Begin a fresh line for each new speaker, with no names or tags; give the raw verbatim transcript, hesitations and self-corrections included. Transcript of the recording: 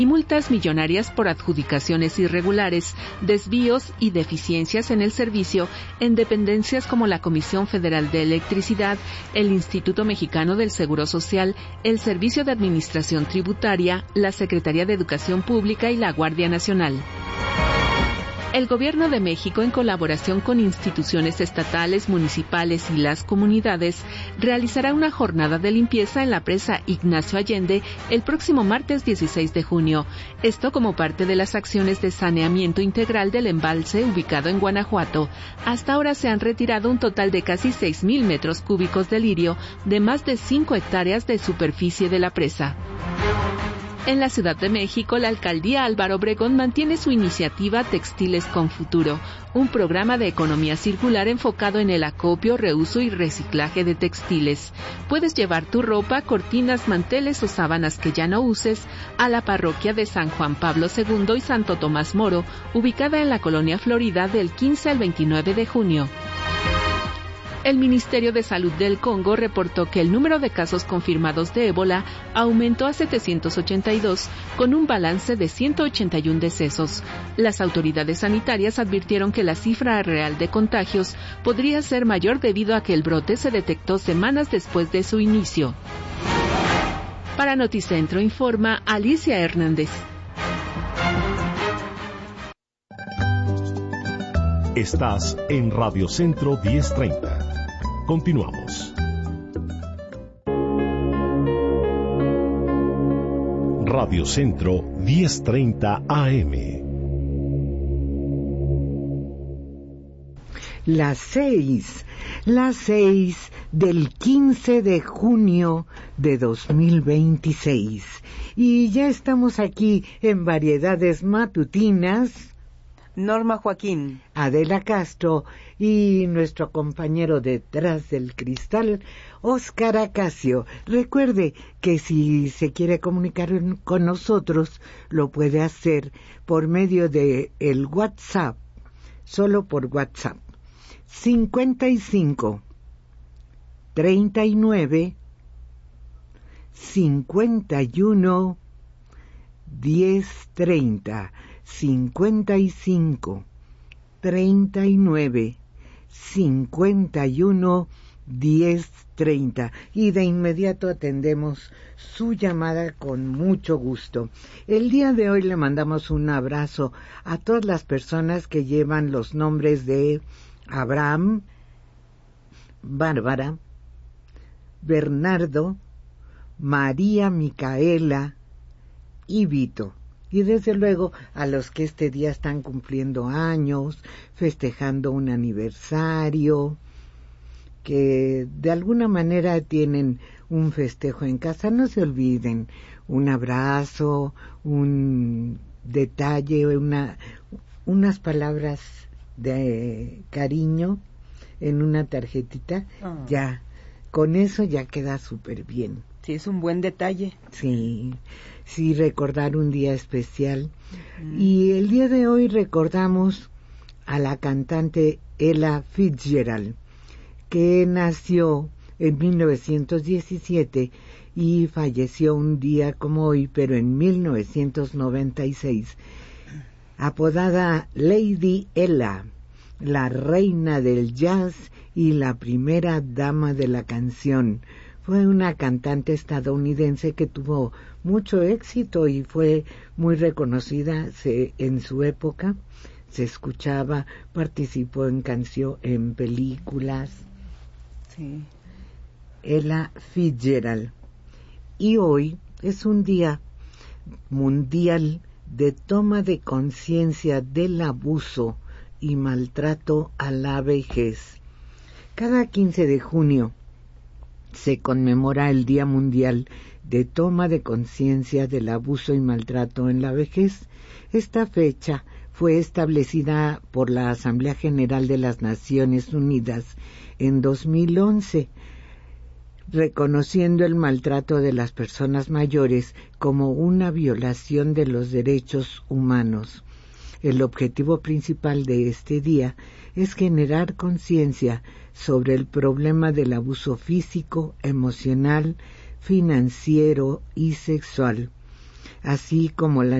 y multas millonarias por adjudicaciones irregulares, desvíos y deficiencias en el servicio en dependencias como la Comisión Federal de Electricidad, el Instituto Mexicano del Seguro Social, el Servicio de Administración Tributaria, la Secretaría de Educación Pública y la Guardia Nacional. El Gobierno de México, en colaboración con instituciones estatales, municipales y las comunidades, realizará una jornada de limpieza en la presa Ignacio Allende el próximo martes dieciséis de junio. Esto como parte de las acciones de saneamiento integral del embalse ubicado en Guanajuato. Hasta ahora se han retirado un total de casi seis mil metros cúbicos de lirio de más de cinco hectáreas de superficie de la presa. En la Ciudad de México, la alcaldía Álvaro Obregón mantiene su iniciativa Textiles con Futuro, un programa de economía circular enfocado en el acopio, reuso y reciclaje de textiles. Puedes llevar tu ropa, cortinas, manteles o sábanas que ya no uses a la parroquia de San Juan Pablo segundo y Santo Tomás Moro, ubicada en la colonia Florida del quince al veintinueve de junio. El Ministerio de Salud del Congo reportó que el número de casos confirmados de ébola aumentó a setecientos ochenta y dos, con un balance de ciento ochenta y uno decesos. Las autoridades sanitarias advirtieron que la cifra real de contagios podría ser mayor debido a que el brote se detectó semanas después de su inicio. Para Noticentro informa Alicia Hernández.
Estás en Radio Centro diez treinta. Continuamos. Radio Centro diez treinta A M.
Las seis, las seis del quince de junio de dos mil veintiséis. Y ya estamos aquí en Variedades Matutinas.
Norma Joaquín,
Adela Castro y nuestro compañero detrás del cristal, Óscar Acacio. Recuerde que si se quiere comunicar con nosotros, lo puede hacer por medio de el WhatsApp, solo por WhatsApp. cincuenta y cinco, treinta y nueve, cincuenta y uno, diez treinta. cincuenta y cinco, treinta y nueve, cincuenta y uno, diez treinta. Y de inmediato atendemos su llamada con mucho gusto. El día de hoy le mandamos un abrazo a todas las personas que llevan los nombres de Abraham, Bárbara, Bernardo, María Micaela y Vito. Y desde luego a los que este día están cumpliendo años, festejando un aniversario, que de alguna manera tienen un festejo en casa, no se olviden, un abrazo, un detalle, una, unas palabras de cariño en una tarjetita, oh. ya, con eso ya queda súper bien.
Sí, es un buen detalle.
Sí. Sí, recordar un día especial. Mm. Y el día de hoy recordamos a la cantante Ella Fitzgerald, que nació en mil novecientos diecisiete y falleció un día como hoy, pero en mil novecientos noventa y seis. Apodada Lady Ella, la reina del jazz y la primera dama de la canción. Fue una cantante estadounidense que tuvo mucho éxito y fue muy reconocida se, en su época. Se escuchaba, participó en canción, en películas.
Sí.
Ella Fitzgerald. Y hoy es un día mundial de toma de conciencia del abuso y maltrato a la vejez. Cada quince de junio se conmemora el Día Mundial de Toma de Conciencia del Abuso y Maltrato en la Vejez. Esta fecha fue establecida por la Asamblea General de las Naciones Unidas en dos mil once, reconociendo el maltrato de las personas mayores como una violación de los derechos humanos. El objetivo principal de este día es generar conciencia sobre el problema del abuso físico, emocional, financiero y sexual, así como la